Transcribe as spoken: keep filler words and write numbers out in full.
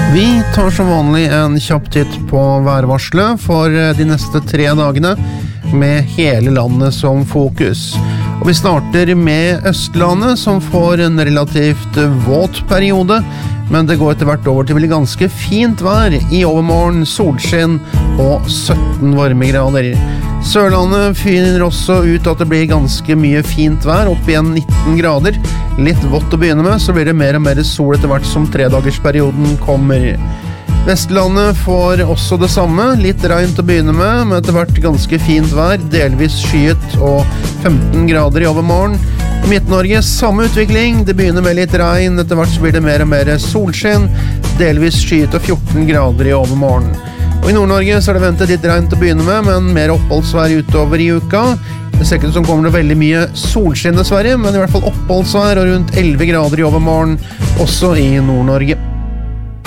Vi tar som vanlig en kjapp titt på værvarselet for de neste tre dagene med hele landet som fokus. Og vi starter med Østlandet som får en relativt våt periode, men det går etter hvert over til veldig ganske fint vær i overmorgen, solskinn og sytten varmegrader. Sørlandet finner også ut at det blir ganske mye fint vær, opp igjen nitten grader. Litt vått å begynne med, så blir det mer og mer sol etter hvert som tredagersperioden kommer. Vestlandet får også det samme, litt regn til å begynne med, men etter hvert ganske fint vær, delvis skyet og femten grader i overmorgen. I Midt-Norge samme utvikling, det begynner med litt regn, etter hvert så blir det mer og mer solskinn, delvis skyet og fjorten grader i overmorgen. Og i Nord-Norge så er det ventet litt regn til å begynne med, men mer oppholdsvær utover i uka. Det ser ikke ut som kommer det veldig mye solskinn i Sverige, men i hvert fall oppholdsvær og rundt elleve grader i overmorgen, også i Nord-Norge.